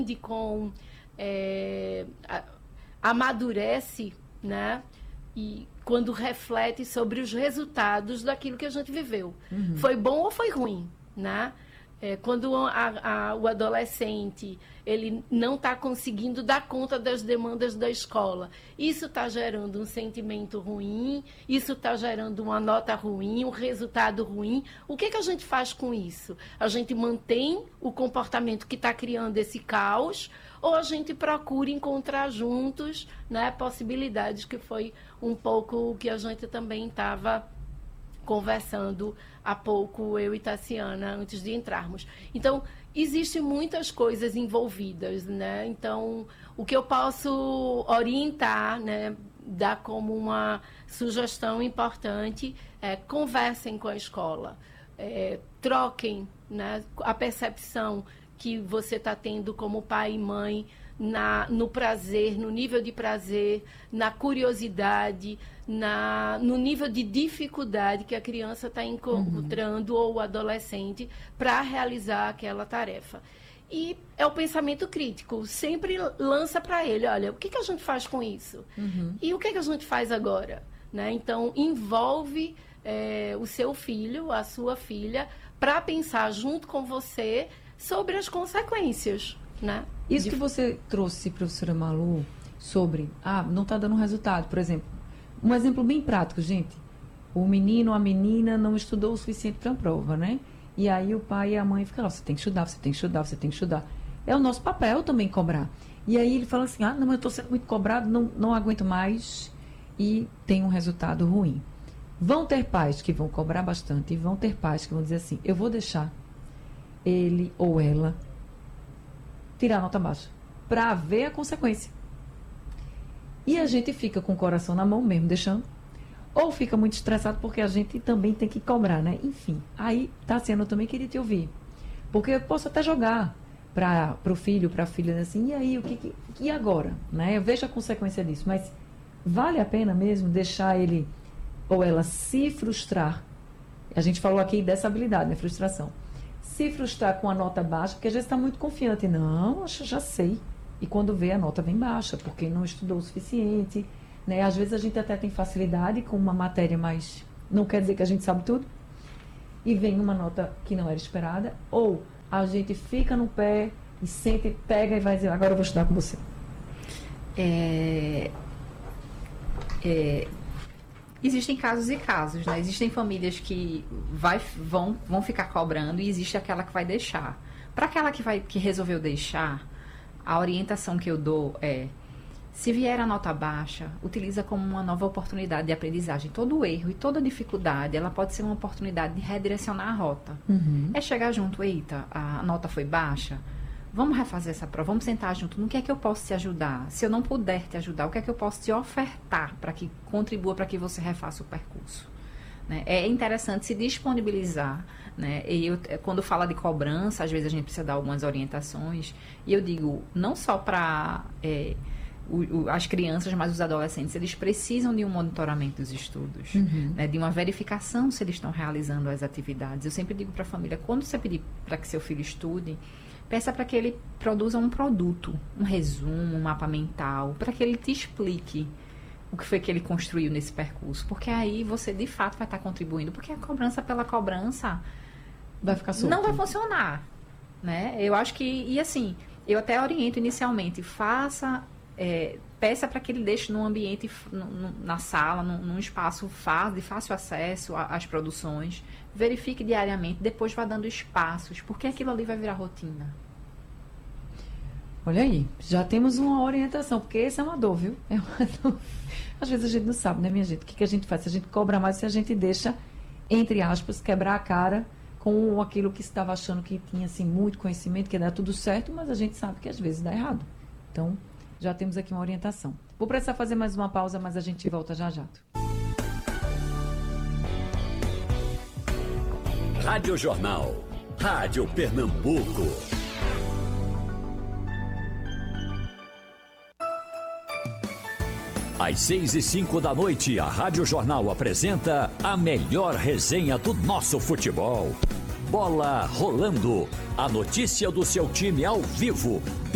com amadurece, né? E quando reflete sobre os resultados daquilo que a gente viveu. Foi bom ou foi ruim, né? Quando o adolescente ele não está conseguindo dar conta das demandas da escola, isso está gerando um sentimento ruim, isso está gerando uma nota ruim, um resultado ruim. O que a gente faz com isso? A gente mantém o comportamento que está criando esse caos, ou a gente procura encontrar juntos, né, possibilidades, que foi um pouco o que a gente também estava conversando há pouco, eu e Tassiana, antes de entrarmos. Então, existem muitas coisas envolvidas, né? Então, o que eu posso orientar, né, dar como uma sugestão importante é: conversem com a escola, troquem, né, a percepção que você está tendo como pai e mãe no prazer, no nível de prazer, na curiosidade, no nível de dificuldade que a criança está encontrando, ou o adolescente, para realizar aquela tarefa. E é o pensamento crítico, sempre lança para ele: olha, o que a gente faz com isso? E o que a gente faz agora? Né? Então, envolve o seu filho, a sua filha, para pensar junto com você sobre as consequências, né? Isso que você trouxe, professora Malu, sobre, não está dando resultado, por exemplo. Um exemplo bem prático, gente. O menino ou a menina não estudou o suficiente para a prova, né? E aí o pai e a mãe ficam: você tem que estudar, você tem que estudar, você tem que estudar. É o nosso papel também cobrar. E aí ele fala assim: não, mas eu estou sendo muito cobrado, não aguento mais, e tem um resultado ruim. Vão ter pais que vão cobrar bastante, e vão ter pais que vão dizer assim: eu vou deixar ele ou ela tirar a nota baixa, para ver a consequência. E a gente fica com o coração na mão mesmo, deixando, ou fica muito estressado porque a gente também tem que cobrar, né? Enfim, aí, Tassiana, eu também queria te ouvir, porque eu posso até jogar para o filho, para a filha, assim: e aí, e agora? Né? Eu vejo a consequência disso, mas vale a pena mesmo deixar ele ou ela se frustrar? A gente falou aqui dessa habilidade, né? Frustração. Se frustrar com a nota baixa, porque às vezes está muito confiante. Não, já sei. E quando vê, a nota vem baixa, porque não estudou o suficiente, né? Às vezes a gente até tem facilidade com uma matéria, mas não quer dizer que a gente sabe tudo. E vem uma nota que não era esperada. Ou a gente fica no pé e sente, pega e vai dizer: agora eu vou estudar com você. Existem casos e casos, né? Existem famílias que vão ficar cobrando, e existe aquela que vai deixar. Para aquela que resolveu deixar, a orientação que eu dou é: se vier a nota baixa, utiliza como uma nova oportunidade de aprendizagem. Todo erro e toda dificuldade, ela pode ser uma oportunidade de redirecionar a rota. É chegar junto: eita, a nota foi baixa, vamos refazer essa prova, vamos sentar junto. No que é que eu posso te ajudar? Se eu não puder te ajudar, o que é que eu posso te ofertar para que contribua para que você refaça o percurso? Né? É interessante se disponibilizar, né? E quando fala de cobrança, às vezes a gente precisa dar algumas orientações, e eu digo, não só para as crianças, mas os adolescentes, eles precisam de um monitoramento dos estudos, né? De uma verificação se eles estão realizando as atividades. Eu sempre digo para a família: quando você pedir para que seu filho estude, peça para que ele produza um produto, um resumo, um mapa mental, para que ele te explique o que foi que ele construiu nesse percurso. Porque aí você, de fato, vai estar contribuindo. Porque a cobrança pela cobrança vai ficar solto. Não vai funcionar, né? Eu acho que... E assim, eu até oriento inicialmente: peça para que ele deixe num ambiente, na sala, num espaço de fácil acesso às produções. Verifique diariamente, depois vá dando espaços, porque aquilo ali vai virar rotina. Olha aí, já temos uma orientação, porque essa é uma dor, viu? É uma dor. Às vezes a gente não sabe, né, minha gente? O que a gente faz? Se a gente cobra mais, se a gente deixa, entre aspas, quebrar a cara com aquilo que estava achando que tinha, assim, muito conhecimento, que ia dar tudo certo, mas a gente sabe que às vezes dá errado. Então, já temos aqui uma orientação. Vou precisar fazer mais uma pausa, mas a gente volta já já. Rádio Jornal, Rádio Pernambuco. Às 6:05 da Rádio Jornal apresenta a melhor resenha do nosso futebol. Bola rolando. A notícia do seu time ao vivo.